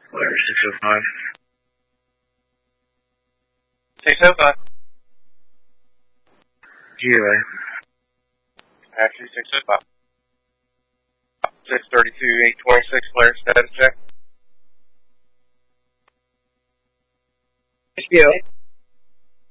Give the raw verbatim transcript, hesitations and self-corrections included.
Flare six oh five. six oh five. G O A. Actually, six oh five. six thirty-two, eight twenty-six, flare status check. H B O.